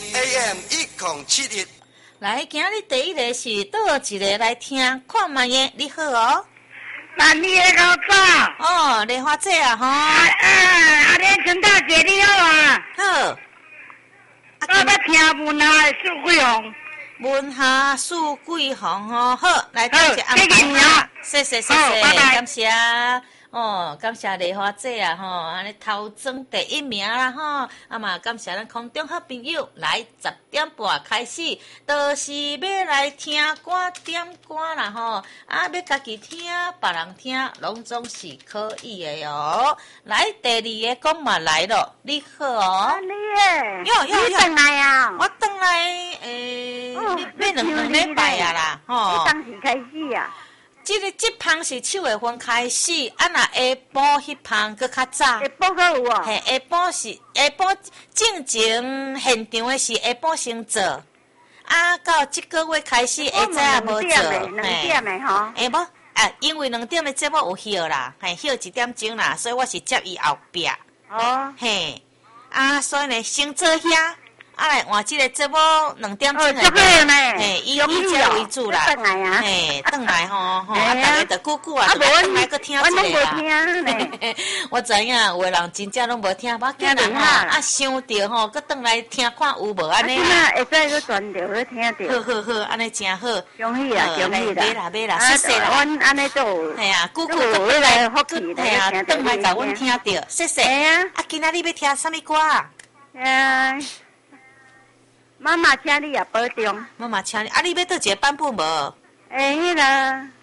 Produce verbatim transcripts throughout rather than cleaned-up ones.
A M 一零七一。 来，今日第一个是倒一个来听，看卖耶，你好哦。 万里的高早。 哦，莲花姐啊，吼。啊啊，阿莲陈大姐你好啊。 好。 我要听文下的苏桂红。 文下苏桂红吼，好，来多谢安排啊，谢谢谢谢，感谢。哦，感谢莲花姐啊，吼，安尼头装第一名啦，吼，啊嘛，感谢咱空中好朋友，来十点半开始，就是要来听歌点歌啦，吼，啊，要家己听，别人听，拢总是可以的哦。来，第二个讲嘛来咯，你好哦。 你诶， 哟哟哟， 你转来啊？ 我转来，诶，要两两礼拜啊啦，吼。 你当时开始啊？ 这个这棚是七月份开始，啊那下晡迄棚搁较早。 下晡搁有哦。 嘿，下晡是下晡正前现场的是下晡先做，啊到即个月开始下早也无做。 两点的吼。 诶无，啊因为两点的节目有休啦，嘿休一点钟啦，所以我是接伊后壁。 哦。 嘿，啊所以呢先做遐。啊来换即个节目两点钟的，嘿，以以这为主啦，嘿，转来吼吼，啊，大家着久久啊，转来个听一下啦。我知影有个人真正拢无听，无紧啦吼，啊想着吼，搁转来听看有无安尼啦。 会使搁转着去听着。 好好好，安尼真好。 恭喜啦，恭喜啦！ 买啦买啦，谢谢啦。 阮安尼做， 系啊，久久搁来福气系啊，转来甲阮听着，谢谢。 系啊， 啊，今仔日要听啥物歌啊？ 诶。妈妈，请你也保重。 妈妈，请你，啊，你要倒一个版本无？ 诶，迄个，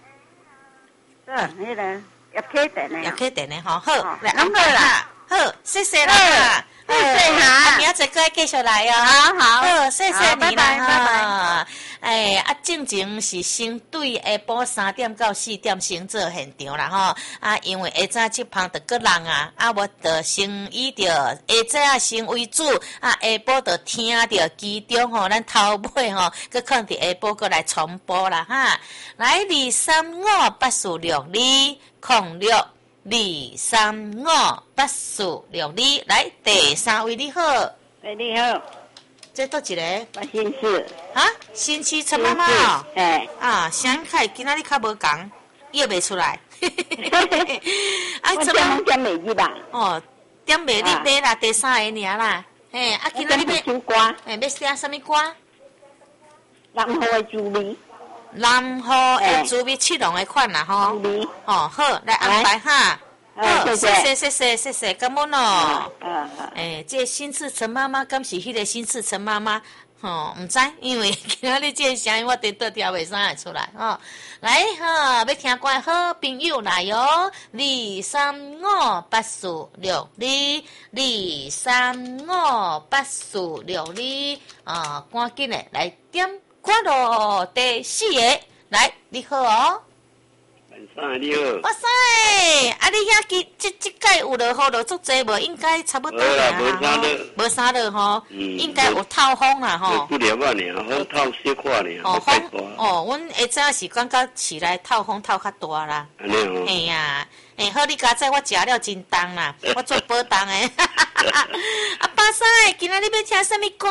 是迄个叶启田的。 叶启田的吼，好，来安排啦， 好，谢谢啦， 谢谢哈， 明仔再继续来哦。 好好， 好，谢谢你啦， 拜拜拜拜。 哎，啊，正前是先对下晡三点到四点先做现场啦吼，啊，因为下早即旁着个人啊，啊，我着先以着下早先为主，啊，下晡着听着其中吼，咱头尾吼，佮可能伫下晡佮来重播啦哈。来，二三五八四六二零六二三五八四六二，来第三位你好， 喂你好。 这倒一个？ 我新市。 啊，新市陈妈妈哦。 哎。啊， 想开今仔日较无共，约袂出来。 啊，陈妈妈点袂去吧？ 哦，点袂你买啦，第三个尔啦。嘿，啊，今仔日要唱歌。 嘿，要写啥物歌？ 南河的滋味。 南河的滋味，七龙的款啦吼。 滋味。 哦，好，来安排哈。 好， 谢谢谢谢谢谢，感恩哦。 嗯嗯。 诶，这新次陈妈妈，敢是迄个新次陈妈妈？吼，毋知，因为今仔日这个声音我伫倒调袂啥会出来吼。来哈，要听歌好朋友来哦，二三五八四六二，二三五八四六二，啊，赶紧的来点歌咯，第四个，来，你好哦。 晚你好， 哇塞！啊，你遐几即即届有落雨落足济无？应该差不多啦。无啦，无啥落， 无啥落吼。嗯。应该有透风啦吼。 不了啊，尔，好透小块尔。 哦，风哦，阮下早是感觉起来透风透较大啦。 安尼哦。 嘿呀，诶，好，你家在我食了真重啦，我做保重诶。啊，巴塞，今仔日要听啥物歌？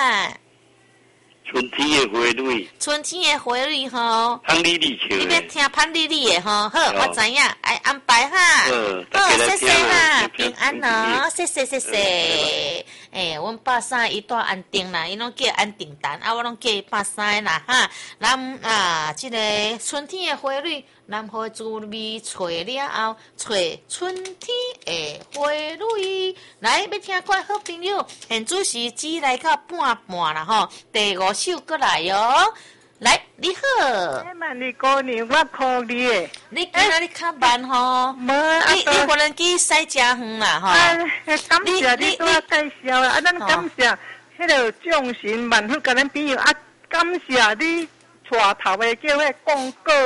春天的花蕊， 春天的花蕊吼， 潘丽丽唱的。 你要听潘丽丽的吼，好，我知影，来安排哈。好，谢谢哈，平安哦，谢谢谢谢。诶，阮巴山伊住安定啦，伊拢叫安定丹，啊，我拢叫伊巴山啦哈。咱啊，即个春天的花蕊，南河滋味找了后，找春天的花蕊。来，要听歌好朋友，现主是只来到半半啦吼，第五首过来哟。来，你好。 哎，万里姑娘，我靠你诶！ 你今仔日较慢吼， 无啊， 你你可能去驶真远啦吼。 啊，感谢你拄仔介绍啦，啊，咱感谢迄个众神万福甲咱朋友，啊，感谢你带头的叫迄广告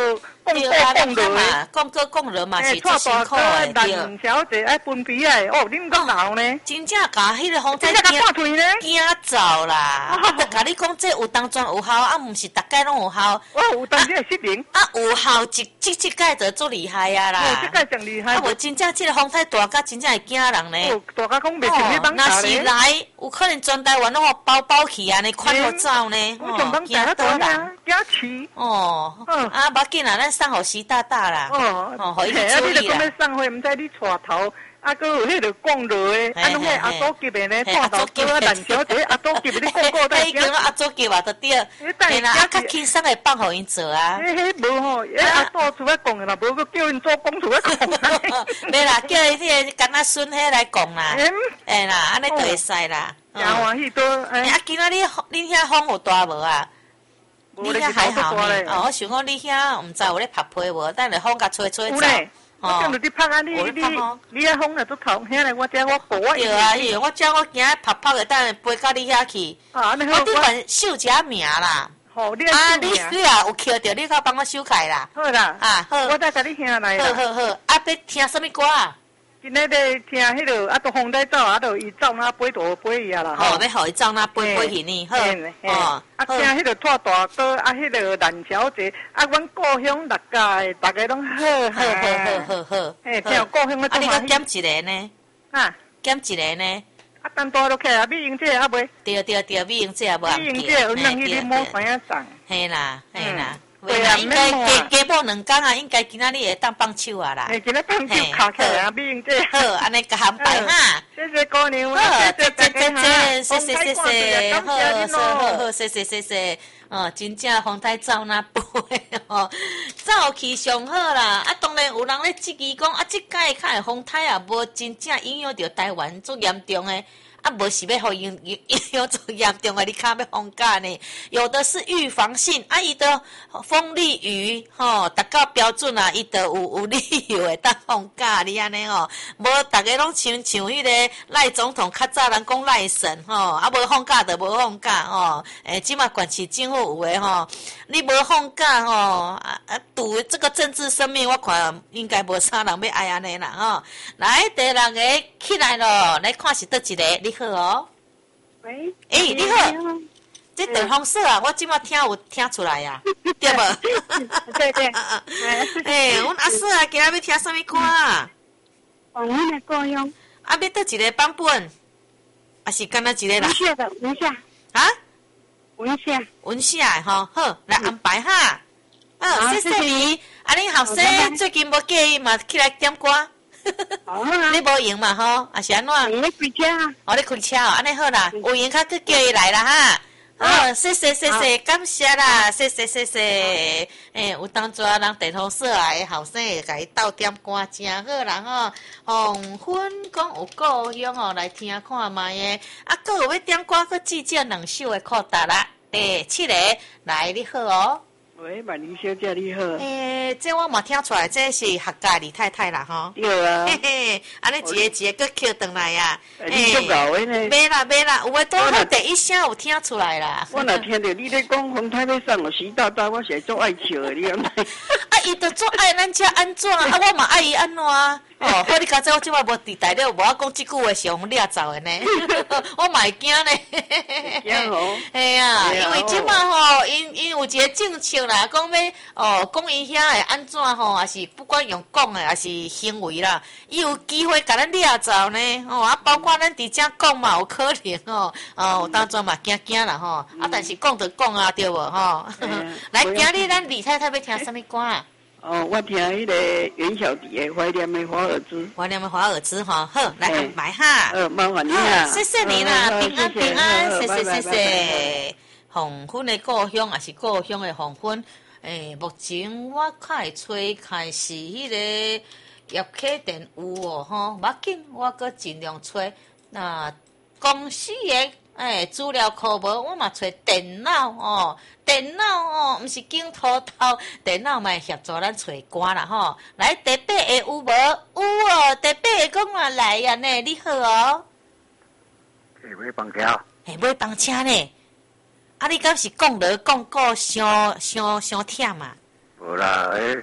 讲过讲落嘛，讲过讲落嘛是最辛苦的。 陈小姐爱分皮啊！哦，恁讲闹呢？ 真正甲迄个风灾惊惊走啦！我甲你讲，这有当专有效，啊，毋是逐界拢有效。 哦，有当这失灵。 啊，有效，即即即届就足厉害啊啦！ 哦，即届真厉害。 啊，无真正即个风太大，甲真正会惊人呢。 哦，大家讲袂成你帮若是来，有可能全台湾拢包包去安尼，款互走呢。 哦，惊倒啦，惊起。 哦，啊，无紧啦，咱送互习大大啦。哦，哦，互伊注意啦。 啊，你著讲要送货，毋知你带头。啊，佮有迄个讲落诶，啊，拢迄阿祖级的呢，看到哥啊，陈小姐阿祖级的，你讲过但是叫阿祖级嘛，就对。嘿啦，啊，较轻松会放互因做啊。 迄迄无吼，迄阿祖厝咧讲诶啦，无佮叫因做公厝咧讲。 袂啦，叫伊迄个干阿孙迄来讲啦。哎啦，安尼就会使啦。 真欢喜多。 啊，今仔日恁遐风有大无啊？你遐还好呢？哦，我想讲你遐毋知有咧拍皮无？等下风甲吹吹走。 我讲着你拍啊！你你你啊风啊都头遐来，我遮我补啊。 对啊，伊我遮我行拍拍的，等下飞到你遐去。啊，你好。我对份收一下名啦。 好，你啊，你你啊有捡着，你较帮我收起啦。 好啦。啊好。我再甲你听来啦。 好好好，啊，要听什么歌啊？ 今日咧听迄个，啊，都风在走，啊，都伊走哪飞就飞伊啊啦。 哦，要互伊走哪飞飞去呢？好。 哦。啊，听迄个蔡大哥，啊，迄个兰小姐，啊，阮故乡大家，大家拢好。 好好好好好。 嘿，听故乡的。 啊，你搁减一个呢？ 啊， 减一个呢？ 啊，单独落起啊，美英姐啊袂。 对对对，美英姐也无美英姐有能去你摸啥样送？ 嘿啦，嘿啦。对啊，应该加加补两工啊，应该今仔日会当放手啊啦。 嘿，今仔放手卡起来啊，美英姐。 好，安尼甲安排哈。 谢谢姑娘， 好，谢谢谢谢，谢谢谢谢，好，好好，谢谢谢谢。哦，真正风台走哪飞哦，走去上好啦。啊，当然有人咧质疑讲，啊，即届较的风台啊，无真正影响到台湾足严重诶。啊，无是要互影影响做严重的，你看要放假呢？有的是预防性，啊，伊的风力雨吼达到标准啊，伊就有有理由会当放假，你安尼吼，无大家拢像像迄个赖总统较早人讲赖神吼，啊无放假就无放假吼，诶，即马县市政府有诶吼，你无放假吼，啊啊，赌这个政治生命，我看应该无啥人要爱安尼啦吼。来，第六个起来咯，来看是倒一个。你好哦， 喂， 哎、欸，你好，这电风扇啊，我今麦听有听出来呀、啊，对无？ 对对， 哎，阮阿嫂啊，今仔要听什么歌啊？ 黄阮的故乡。 啊，要倒一个版本，还是干那一个啦？ 文夏的文夏。 啊？ 文夏。 文夏吼，好，来安排哈。嗯，谢谢你。啊，恁后生最近无介意嘛，起来点歌。 好啊！ 你无闲嘛吼，啊是安怎？ 你开车？ 哦，你开车哦，安尼好啦，有闲较去叫伊来啦哈。好，谢谢谢谢，感谢啦，谢谢谢谢。诶，有当作人地图社来后生会甲伊斗点歌，真好啦吼。黄昏讲有故乡哦，来听看卖诶。啊，佫有要点歌，佫至少两首诶扩大啦。第七个，来你好哦。 喂，万妮小姐你好。 诶、欸，这我嘛听出来，这是客家李太太啦，吼。 对啊。 嘿嘿，安尼一个一个搁捡回来呀。 你足搞诶呢？ 没啦没啦，有诶多好第一声有听出来啦。 我若听到你咧讲风台要送我习大大，我是做爱笑诶，你安尼。 啊，伊着做爱咱遮安怎？啊，我嘛爱伊安怎？哦，好，你刚才我即摆无伫台了，无我讲即句话是互掠走诶呢。我嘛会惊呢。 惊吼。 系啊，因为即摆吼，因因有一个政策啦，讲要哦，讲伊遐会安怎吼，还是不管用讲诶，还是行为啦，伊有机会甲咱掠走呢。哦，啊，包括咱伫遮讲嘛，有可能哦，哦，有当中嘛惊惊啦吼。啊，但是讲就讲啊，对无吼。来，今日咱李太太要听什么歌啊？ 哦，我听迄个袁小迪的《怀念的华尔兹》。 怀念的华尔兹哈，好，来安排哈。 呃，麻烦你啦。 谢谢你啦，平安平安，谢谢谢谢。黄昏的故乡也是故乡的黄昏。诶，目前我较会吹开是迄个叶客电有哦吼，无要紧，我阁尽量吹。那公司的诶资料库无，我嘛吹电脑哦。电脑哦，毋是镜头头，电脑嘛协助咱找歌啦吼。来，第八个有无？有哦，第八个讲话来呀呢，你好哦。 是买房车。 嘿，买房车呢？啊，你敢是讲落讲过伤伤伤忝嘛？ 无啦，诶，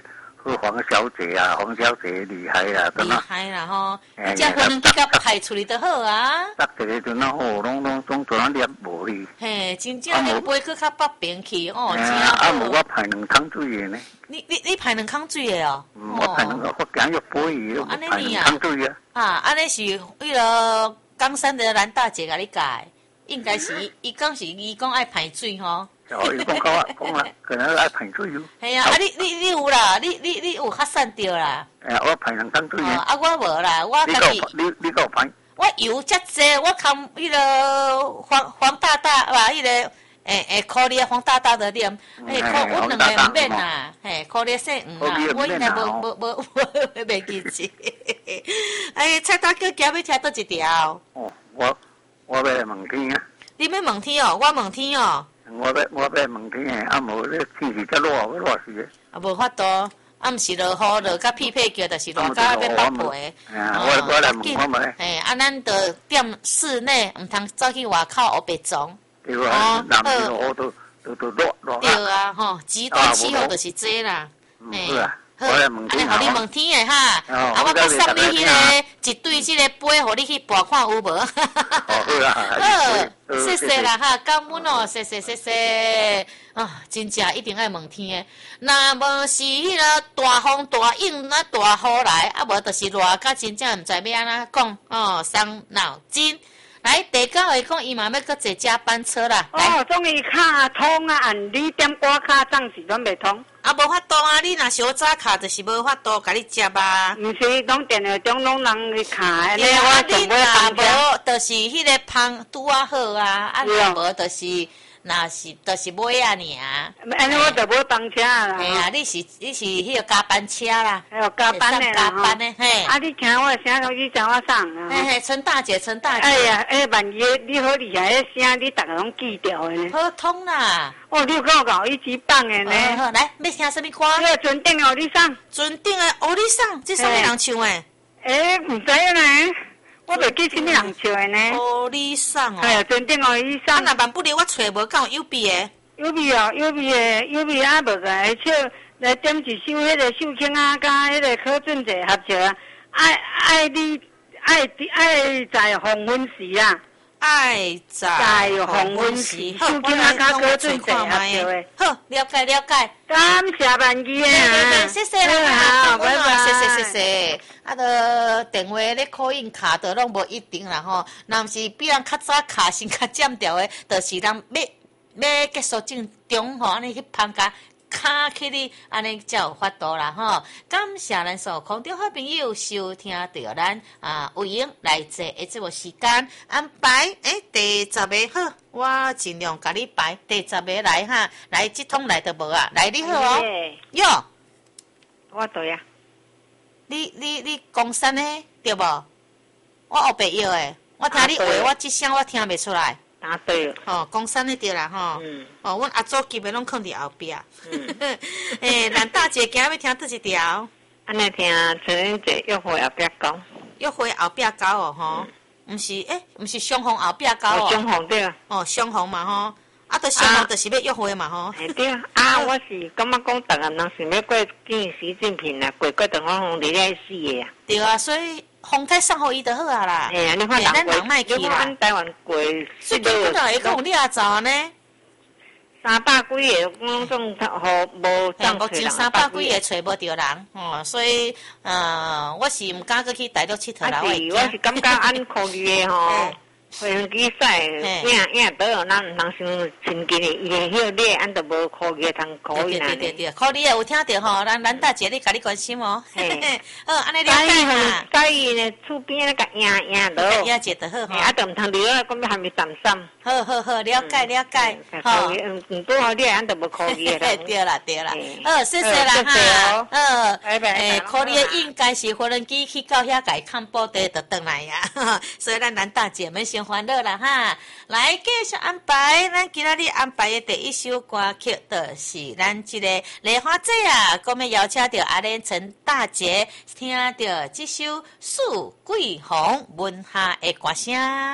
是黄小姐啊，黄小姐厉害啊， 厉害啦吼！这婚姻结果排处理得好啊。 逐一个阵啊，吼，拢拢总做啊捏无去。 嘿，真正你飞去较北边去哦，真好。啊， 无我排两桶水的呢。 你你你排两桶水的哦？ 我排两个，我今日飞去，我排两桶水啊。 啊，安尼是为了冈山的蓝大姐甲你教，应该是伊讲是伊讲爱排水吼。 哦，伊讲讲啊，讲啊，可能爱排水哟。 系啊，啊你你你有啦，你你你有较善着啦。 哎，我排两桶水的。 啊，我无啦，我家己。 你你够排？ 我油遮济，我看迄个黄黄大大吧，迄个诶诶，可怜黄大大的念，诶，可我两个毋免啦，嘿，可怜说毋啦，我应该无无无无袂记住。哎，蔡大哥今要听倒一条？ 哦，我我要问天啊。 你要问天哦，我问天哦。 我要我要问天诶，啊无咧天气遮热，要热死诶。 啊，无法度。啊，毋是落雨，落甲匹配叫，就是热甲要北皮。 啊，我我来问我问。 嘿，啊，咱着踮室内，毋通走去外口黑白撞。 对啊，南边雨都都都热热。 对啊，吼，极端气候就是这啦。 是啊，我来问天。 安尼，互你问天诶哈。啊，我甲送你迄个一对即个杯，互你去拔看有无？ 好啦， 好，谢谢啦哈，感恩哦，谢谢谢谢。啊，真正一定爱问天诶。若无是迄个大风大影，那大雨来，啊无就是热，甲真正毋知要安怎讲哦，伤脑筋。来，第九个讲伊嘛要搁坐加班车啦。 哦，终于卡通啊！按你点歌卡暂时拢袂通。 啊，无法度啊！你若小早卡，就是无法度甲你接啊。 毋是，拢电话中拢人去卡， 对啊，你若无，就是迄个芳拄啊好啊，啊若无就是。那是，就是买啊，尔。 安尼我就无当车啦。 嘿啊，你是你是迄个加班车啦。 还有加班的加班的嘿。 啊，你听我的声，你知我送啊。 嘿嘿，陈大姐，陈大姐。 哎呀，哎，万一你好厉害，迄声你逐个拢记掉的呢。 好通啦。 哦，你有跟我搞一级棒的呢。 好，来，要听什么歌？ 这个尊顶的你送。 尊顶的哦，你送，这什么人唱的？ 哎，唔知呢。我袂记什么人唱的呢？ 哦，你送哦。 哎呀，真正哦，你送。 啊，若万不离我找无，敢有 U B 的？ 有味哦，有味的，有味啊，无个来唱来点一首迄个秀清啊，甲迄个柯俊杰合唱啊，爱爱你爱爱在黄昏时啊， 爱在黄昏时，秀清啊，甲柯俊杰合唱的。 好，了解了解。 感谢万记啊！谢谢啦， 好，拜拜， 谢谢谢谢。啊，个电话咧call in卡的拢无一定啦吼，若毋是比人较早卡先较占掉的，就是人要要结束正中吼，安尼去放假卡起你，安尼才有法度啦吼。感谢咱所空中好朋友收听到咱啊有闲来坐的这个时间安排，诶，第十个好。我尽量甲你排第十个来哈，来即通来都无啊，来你好哦，哟， 我对啊， 你你你公山的对无？我后白药的，我听你话，我即声我听袂出来。 答对了。 哦，公山的对啦吼。嗯。哦，阮阿祖基本拢囥伫后壁。嗯。诶，兰大姐今日要听倒一条？ 安尼听陈玲姐约会后壁高。 约会后壁高哦吼。毋是，诶，毋是相逢后壁高哦。 相逢对啊。 哦，相逢嘛吼，啊，都相逢就是要约会嘛吼。 哎对啊，啊，我是感觉讲，逐个人是要过见习近平啦，过过长方你咧死的啊。 对啊，所以风太送互伊就好啊啦。 哎呀，你看人人卖去啦。 咱台湾过， 最近不知会讲你也走呢？ 三百几个讲种好无上去啦，三百几个找无着人，哦，所以呃，我是毋敢去去大陆佚佗啦。 我我是感觉按科技的吼，飞行机赛，影影倒有咱人想亲近的，伊会晓咧，按都无科技通可以啦。 对对对，可你也有听到吼，咱咱大姐你家己关心哦。好，安尼了解嘛。 介意呢，厝边咧甲影影倒， 影一就好吼。 啊，都毋通留啊，讲要还没淡淡。 好好好，了解了解。 好，嗯嗯，拄好你按都无科技啦。 对啦对啦，好，谢谢啦哈。嗯，诶，可你应该是无人机去到遐甲伊看报地就转来呀。所以咱咱大姐们先欢乐啦哈。来继续安排，咱今仔日安排的第一首歌曲，就是咱这个梨花姐啊，我们邀请到阿莲陈大姐，听到这首《四季红》闻下的歌声。